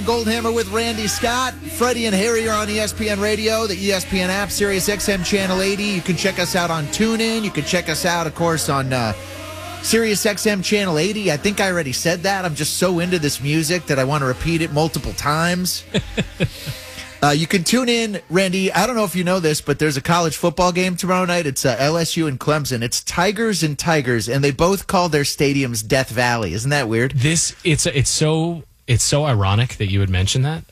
Goldhammer with Randy Scott. Freddie and Harry are on ESPN Radio, the ESPN app, Sirius XM Channel 80. You can check us out on TuneIn. You can check us out, of course, on Sirius XM Channel 80. I think I already said that. I'm just so into this music that I want to repeat it multiple times. You can tune in, Randy. I don't know if you know this, but there's a college football game tomorrow night. It's LSU and Clemson. It's Tigers and Tigers, and they both call their stadiums Death Valley. Isn't that weird? It's so ironic that you would mention that.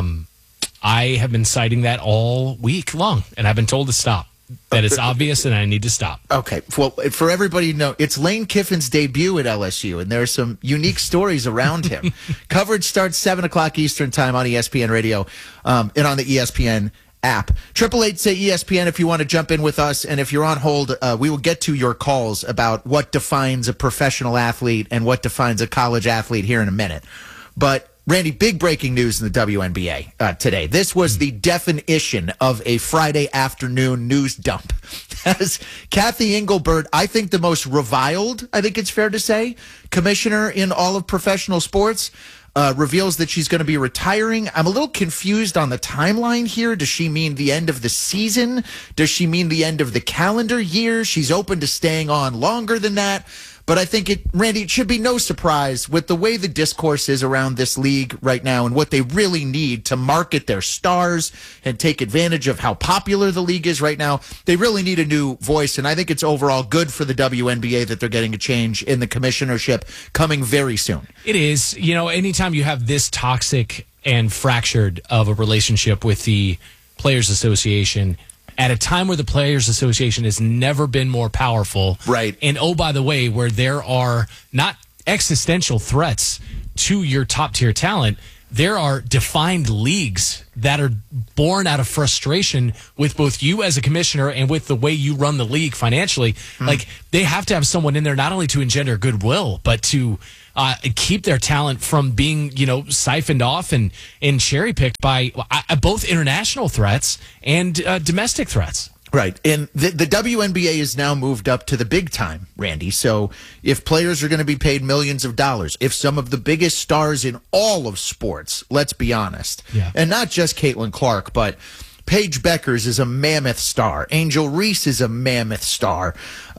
I have been citing that all week long, and I've been told to stop. That it's obvious, and I need to stop. Okay. Well, for everybody to know, it's Lane Kiffin's debut at LSU, and there are some unique stories around him. Coverage starts 7 o'clock Eastern time on ESPN Radio and on the ESPN app. 888-SAY-ESPN if you want to jump in with us, and if you're on hold, we will get to your calls about what defines a professional athlete and what defines a college athlete here in a minute. But, Randy, big breaking news in the WNBA today. This was the definition of a Friday afternoon news dump. As Kathy Engelbert, I think the most reviled, I think it's fair to say, commissioner in all of professional sports, reveals that she's going to be retiring. I'm a little confused on the timeline here. Does she mean the end of the season? Does she mean the end of the calendar year? She's open to staying on longer than that. But I think Randy, it should be no surprise with the way the discourse is around this league right now and what they really need to market their stars and take advantage of how popular the league is right now. They really need a new voice, and I think it's overall good for the WNBA that they're getting a change in the commissionership coming very soon. It is. You know, anytime you have this toxic and fractured of a relationship with the Players Association at a time where the Players Association has never been more powerful. Right. And, oh, by the way, where there are not existential threats to your top-tier talent, there are defined leagues that are born out of frustration with both you as a commissioner and with the way you run the league financially. Like, they have to have someone in there not only to engender goodwill, but to keep their talent from being, siphoned off and cherry-picked by both international threats and domestic threats. Right. And the WNBA is now moved up to the big time, Randy. So if players are going to be paid millions of dollars, if some of the biggest stars in all of sports, let's be honest, and not just Caitlin Clark, but Paige Beckers is a mammoth star. Angel Reese is a mammoth star.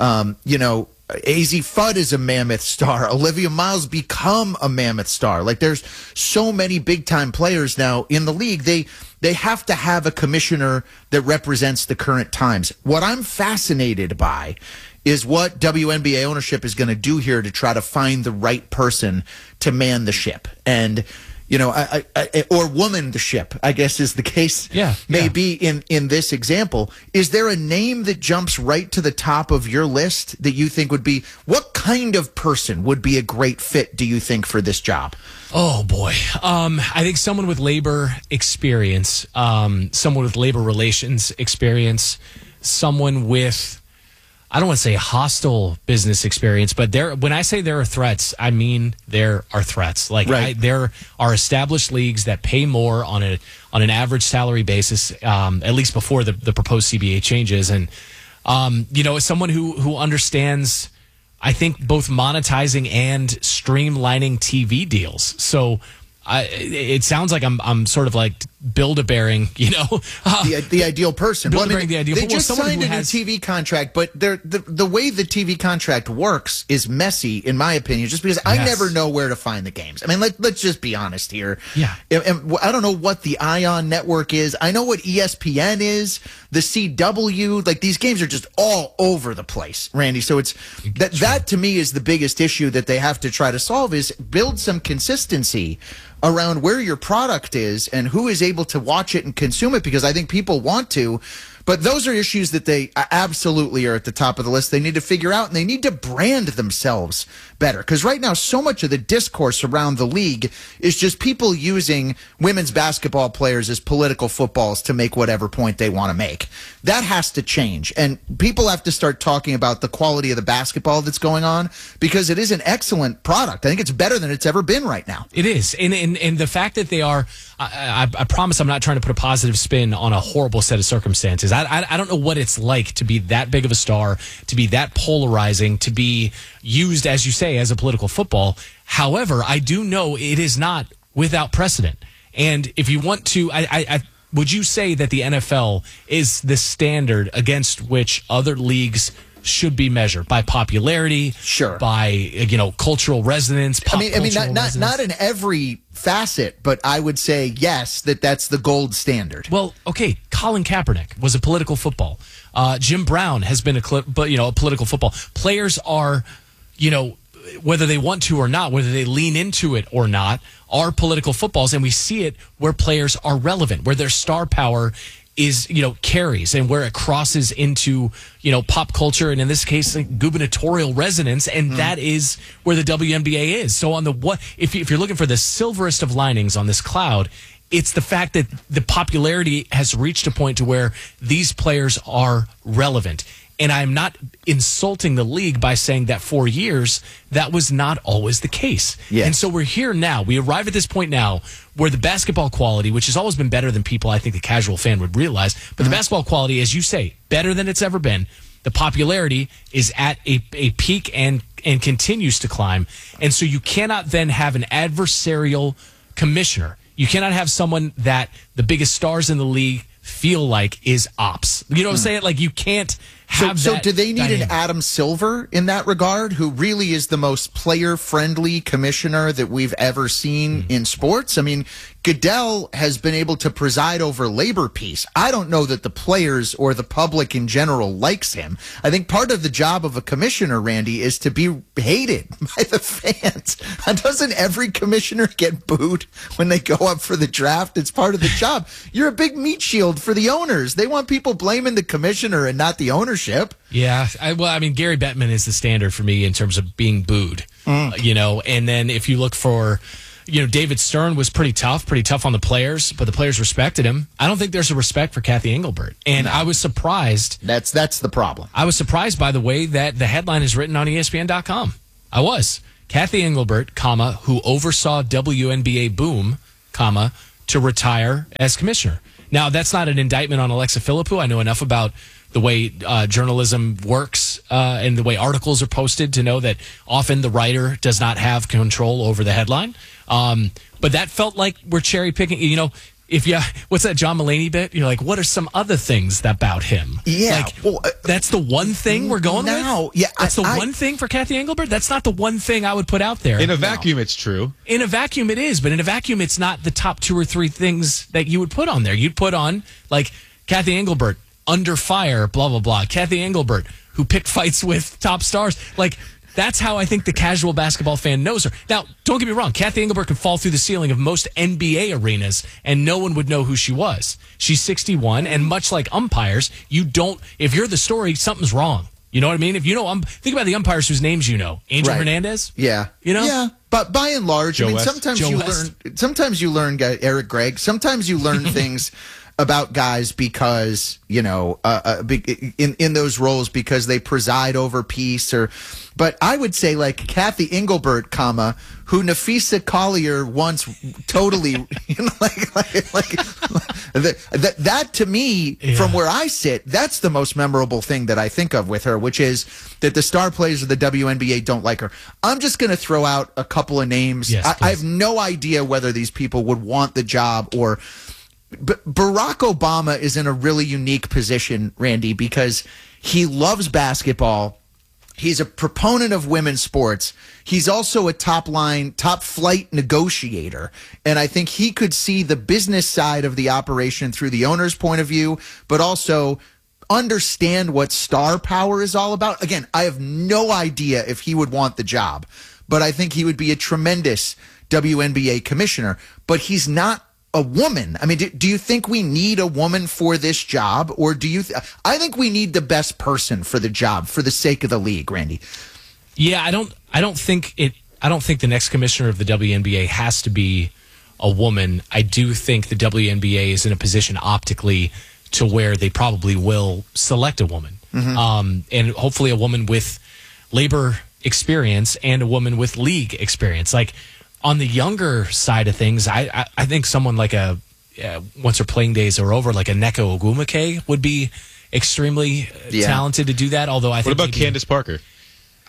AZ Fudd is a mammoth star. Olivia Miles become a mammoth star. Like, there's so many big-time players now in the league. They have to have a commissioner that represents the current times. What I'm fascinated by is what WNBA ownership is going to do here to try to find the right person to man the ship. And or woman the ship, I guess is the case be in this example. Is there a name that jumps right to the top of your list that you think would be, what kind of person would be a great fit, do you think, for this job? Oh, boy. I think someone with labor experience, someone with labor relations experience, someone with, I don't want to say hostile business experience, but when I say there are threats, I mean there are threats. Like, right. There are established leagues that pay more on an average salary basis, at least before the proposed CBA changes. And, as someone who understands, I think, both monetizing and streamlining TV deals. So it sounds like I'm sort of like Build-A-Bearing, the ideal person. Build-A-Bearing, the ideal. They just signed a new TV contract, but the way the TV contract works is messy, in my opinion, just because I never know where to find the games. I mean, let's just be honest here. Yeah. And I don't know what the ION network is. I know what ESPN is, the CW. Like, these games are just all over the place, Randy. So it's that to me is the biggest issue that they have to try to solve, is build some consistency around where your product is and who is able to watch it and consume it, because I think people want to. But those are issues that they absolutely are at the top of the list. They need to figure out, and they need to brand themselves better. Because right now, so much of the discourse around the league is just people using women's basketball players as political footballs to make whatever point they want to make. That has to change. And people have to start talking about the quality of the basketball that's going on, because it is an excellent product. I think it's better than it's ever been right now. It is. And the fact that they are, I promise I'm not trying to put a positive spin on a horrible set of circumstances. I don't know what it's like to be that big of a star, to be that polarizing, to be used, as you say, as a political football. However, I do know it is not without precedent. And if you want to, would you say that the NFL is the standard against which other leagues should be measured by popularity? Sure. By cultural resonance. Not in every facet, but I would say yes, that's the gold standard. Well, okay, Colin Kaepernick was a political football. Jim Brown has been a political football. Players are, whether they want to or not, whether they lean into it or not, are political footballs, and we see it where players are relevant, where their star power is carries, and where it crosses into pop culture, and in this case like gubernatorial resonance, and that is where the WNBA is. So if you're looking for the silverest of linings on this cloud, it's the fact that the popularity has reached a point to where these players are relevant. And I'm not insulting the league by saying that for years, that was not always the case. Yes. And so we're here now. We arrive at this point now where the basketball quality, which has always been better than people, I think the casual fan would realize, but the basketball quality, as you say, better than it's ever been. The popularity is at a peak and continues to climb. And so you cannot then have an adversarial commissioner. You cannot have someone that the biggest stars in the league feel like is ops. You know what I'm saying? Like, you can't have so that. Do they need dynamic. an Adam Silver in that regard, who really is the most player-friendly commissioner that we've ever seen in sports? I mean, Goodell has been able to preside over labor peace. I don't know that the players or the public in general likes him. I think part of the job of a commissioner, Randy, is to be hated by the fans. Doesn't every commissioner get booed when they go up for the draft? It's part of the job. You're a big meat shield for the owners. They want people blaming the commissioner and not the ownership. Yeah. Gary Bettman is the standard for me in terms of being booed, and then if you look for, David Stern was pretty tough on the players, but the players respected him. I don't think there's a respect for Kathy Engelbert. And I was surprised. That's the problem. I was surprised by the way that the headline is written on ESPN.com. I was. Kathy Engelbert, who oversaw WNBA boom, to retire as commissioner. Now, that's not an indictment on Alexa Philippou. I know enough about the way journalism works and the way articles are posted to know that often the writer does not have control over the headline. But that felt like we're cherry picking. What's that John Mulaney bit? You're like, what are some other things about him? Yeah. That's the one thing we're going with? Yeah. That's the one thing for Kathy Engelbert? That's not the one thing I would put out there. In a vacuum, it's true. In a vacuum, it is. But in a vacuum, it's not the top 2 or 3 things that you would put on there. You'd put on, like, Kathy Engelbert, under fire, blah, blah, blah. Kathy Engelbert, who picked fights with top stars. Like, that's how I think the casual basketball fan knows her. Now, don't get me wrong. Kathy Engelbert could fall through the ceiling of most NBA arenas, and no one would know who she was. She's 61, and much like umpires, if you're the story, something's wrong. You know what I mean? If think about the umpires whose names you know. Angel Hernandez? Yeah. Yeah. But by and large, sometimes you learn Eric Gregg. Sometimes you learn things about guys because, in those roles because they preside over peace but I would say like Kathy Engelbert, who Nafisa Collier once totally, that to me, from where I sit, that's the most memorable thing that I think of with her, which is that the star players of the WNBA don't like her. I'm just going to throw out a couple of names. Yes, I have no idea whether these people would want the job or. But Barack Obama is in a really unique position, Randy, because he loves basketball. He's a proponent of women's sports. He's also a top flight negotiator. And I think he could see the business side of the operation through the owner's point of view, but also understand what star power is all about. Again, I have no idea if he would want the job, but I think he would be a tremendous WNBA commissioner. But he's not a woman. I mean, do you think we need a woman for this job, or do you? I think we need the best person for the job for the sake of the league, Randy. Yeah, I don't think the next commissioner of the WNBA has to be a woman. I do think the WNBA is in a position optically to where they probably will select a woman, and hopefully a woman with labor experience and a woman with league experience. Like, on the younger side of things, I think someone like once her playing days are over, like a Nneka Ogwumike would be extremely talented to do that. Although I think what about Candace Parker?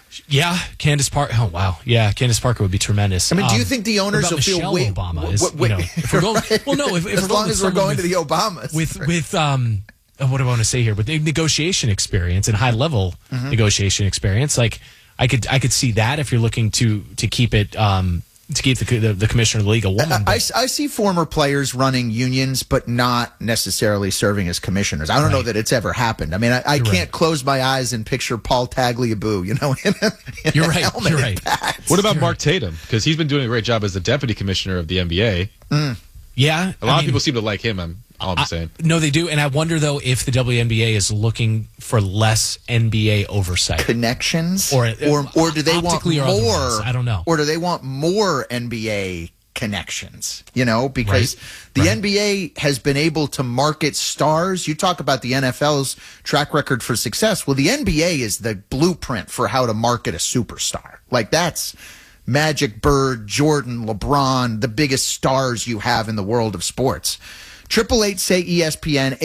Yeah, Candace Parker. Oh wow, yeah, Candace Parker would be tremendous. I mean, do you think the owners will Michelle feel Obama? If we're going, well, no. If as we're long going as we're going to the Obamas, with what do I want to say here? With the negotiation experience and high level negotiation experience, like I could see that if you're looking to keep it. To keep the commissioner of the league a woman. I see former players running unions, but not necessarily serving as commissioners. I don't know that it's ever happened. I mean, I can't close my eyes and picture Paul Tagliabue, in You're a right. helmet You're and right. pads. What about Mark Tatum? Because he's been doing a great job as the deputy commissioner of the NBA. Yeah, A lot of people seem to like him. I'm saying. No, they do, and I wonder though if the WNBA is looking for less NBA oversight, connections, or do they want optically or more? otherwise. I don't know. Or do they want more NBA connections? Because the NBA has been able to market stars. You talk about the NFL's track record for success. Well, the NBA is the blueprint for how to market a superstar. Like that's Magic, Bird, Jordan, LeBron, the biggest stars you have in the world of sports. 888-SAY-ESPN,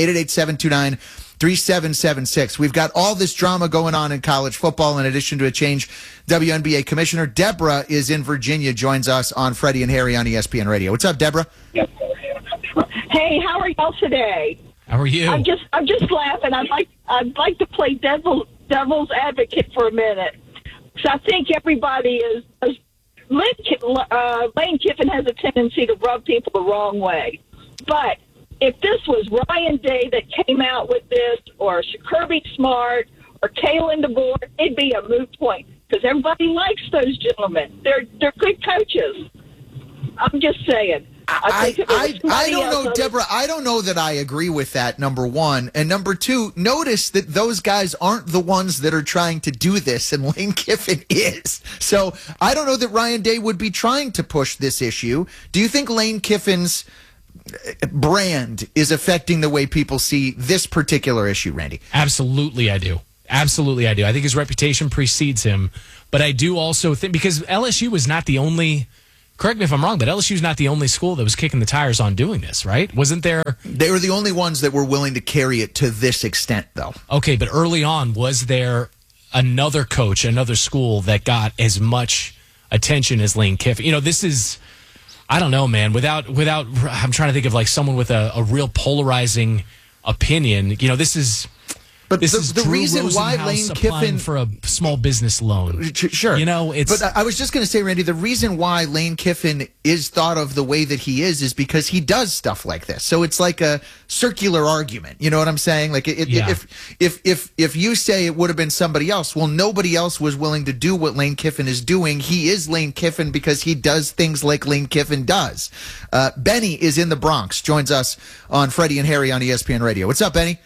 888-729-3776. We've got all this drama going on in college football in addition to a change WNBA commissioner. Deborah is in Virginia, joins us on Freddie and Harry on ESPN Radio. What's up, Deborah? Hey, how are y'all today? How are you? I'm just laughing. I'd like to play devil's advocate for a minute. So I think everybody is Lane Kiffin has a tendency to rub people the wrong way. But if this was Ryan Day that came out with this, or Kirby Smart, or Kalen DeBoer, it'd be a moot point because everybody likes those gentlemen. They're good coaches. I'm just saying. I don't know, Deborah. I don't know that I agree with that, number one. And number two, notice that those guys aren't the ones that are trying to do this, and Lane Kiffin is. So I don't know that Ryan Day would be trying to push this issue. Do you think Lane Kiffin's brand is affecting the way people see this particular issue, Randy? Absolutely, I do. Absolutely, I do. I think his reputation precedes him. But I do also think, because LSU was not the only... Correct me if I'm wrong, but LSU's not the only school that was kicking the tires on doing this, right? Wasn't there? They were the only ones that were willing to carry it to this extent, though. Okay, but early on, was there another coach, another school that got as much attention as Lane Kiffin? This is, I don't know, man. Without, I'm trying to think of like someone with a real polarizing opinion. This is. But this the reason why Lane Kiffin for a small business loan, sure, it's. But I was just going to say, Randy, the reason why Lane Kiffin is thought of the way that he is because he does stuff like this. So it's like a circular argument. You know what I'm saying? Like if you say it would have been somebody else, well, nobody else was willing to do what Lane Kiffin is doing. He is Lane Kiffin because he does things like Lane Kiffin does. Benny is in the Bronx, joins us on Freddie and Harry on ESPN Radio. What's up, Benny?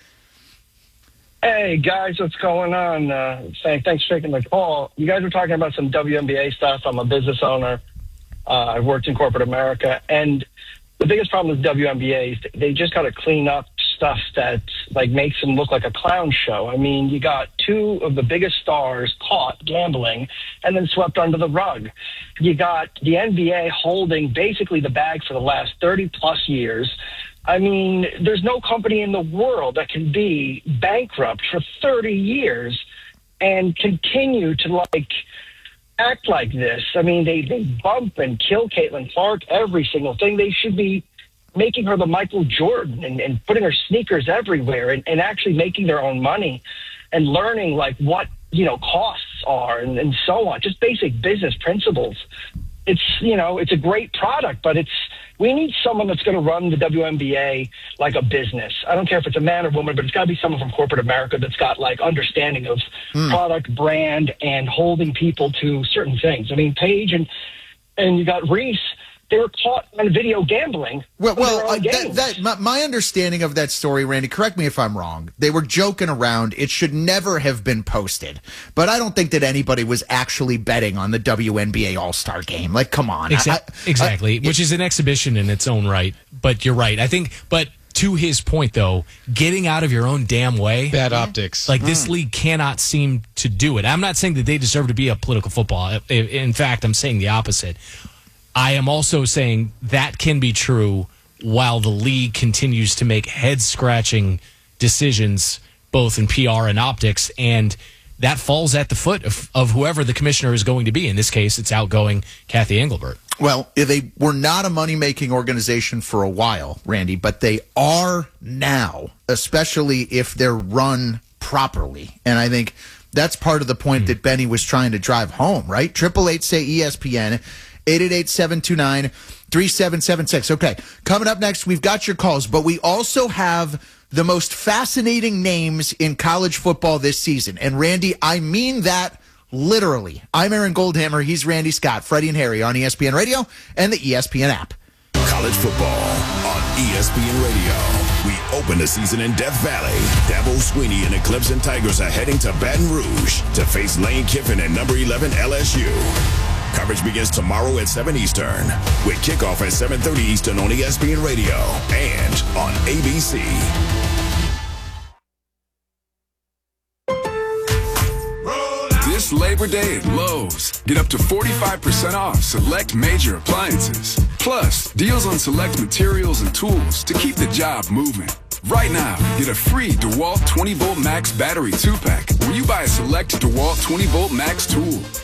Hey, guys, what's going on? Thanks for taking the call. You guys were talking about some WNBA stuff. I'm a business owner. I've worked in corporate America. And the biggest problem with WNBA is they just got to clean up stuff that makes them look like a clown show. I mean, you got two of the biggest stars caught gambling and then swept under the rug. You got the NBA holding basically the bag for the last 30-plus years. I mean, there's no company in the world that can be bankrupt for 30 years and continue to act like this. I mean, they bump and kill Caitlin Clark, every single thing. They should be making her the Michael Jordan and putting her sneakers everywhere and actually making their own money and learning what, costs are and so on. Just basic business principles. It's, it's a great product, but we need someone that's going to run the WNBA like a business. I don't care if it's a man or woman, but it's got to be someone from corporate America that's got understanding of product, brand, and holding people to certain things. I mean, Paige and you got Reese, they were caught on video gambling. My understanding of that story, Randy, correct me if I'm wrong. They were joking around. It should never have been posted. But I don't think that anybody was actually betting on the WNBA All-Star game. Come on. Exactly, which is an exhibition in its own right. But you're right. I think, but to his point, though, getting out of your own damn way. Bad optics. This league cannot seem to do it. I'm not saying that they deserve to be a political football. In fact, I'm saying the opposite. I am also saying that can be true while the league continues to make head-scratching decisions both in PR and optics and that falls at the foot of whoever the commissioner is going to be. In this case, it's outgoing Kathy Engelbert. Well, they were not a money-making organization for a while, Randy, but they are now, especially if they're run properly. And I think that's part of the point that Benny was trying to drive home, right? 888-SAY-ESPN, 888-729-3776. Okay, coming up next, we've got your calls, but we also have the most fascinating names in college football this season. And Randy, I mean that literally. I'm Aaron Goldhammer. He's Randy Scott, Freddie and Harry on ESPN Radio and the ESPN app. College football on ESPN Radio. We open the season in Death Valley. Dabo Swinney and the Clemson Tigers are heading to Baton Rouge to face Lane Kiffin and number 11 LSU. Coverage begins tomorrow at 7 Eastern with kickoff at 7:30 Eastern on ESPN Radio and on ABC. This Labor Day at Lowe's, get up to 45% off select major appliances. Plus, deals on select materials and tools to keep the job moving. Right now, get a free DeWalt 20-Volt Max Battery 2-pack when you buy a select DeWalt 20-Volt Max tool.